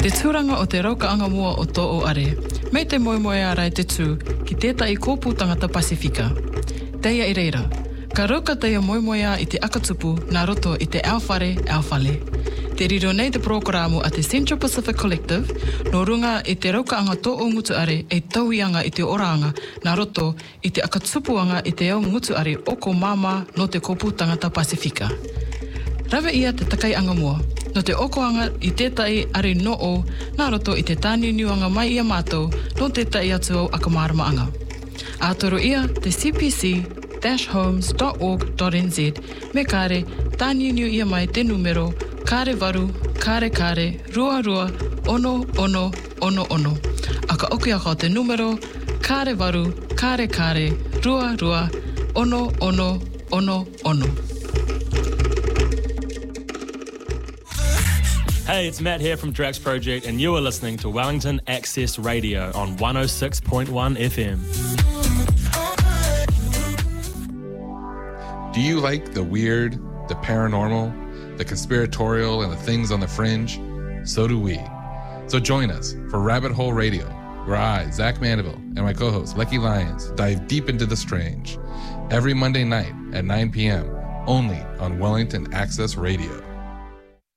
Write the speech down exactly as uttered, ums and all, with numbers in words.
Te tūranga o te raukaanga mua o tō o are, mei te moemoe arai te tū ki tētai kōpū tangata Pasifika. Teia i reira, ka rauka teia moemoea i te akatupu nā roto i te Aowhare Aowhale. Te riro nei te programo a te Central Pacific Collective, no runga i te raukaanga tō o ngutu are e tauianga i te oranga nā roto i te akatupuanga i te au ngutu are o ko mama no te kōpū tangata Pasifika. Rawe ia te takai anga mua, no te okoanga i tētai are no o nā roto i te tāniuniuanga mai ia mātou no tētai atu au akamārama anga. Ātoro ia te c p c dash homes dot org dot n z me kare tāniuniu ia mai te numero kare varu, kare kare, rua rua, ono ono, ono ono. Aka oki aka o te numero kare varu, kare kare, rua rua, ono ono, ono ono. Hey, it's Matt here from Drax Project, and you are listening to Wellington Access Radio on one oh six point one F M. Do you like the weird, the paranormal, the conspiratorial, and the things on the fringe? So do we. So join us for Rabbit Hole Radio, where I, Zach Mandeville, and my co-host, Lecky Lyons, dive deep into the strange. Every Monday night at nine p.m., only on Wellington Access Radio.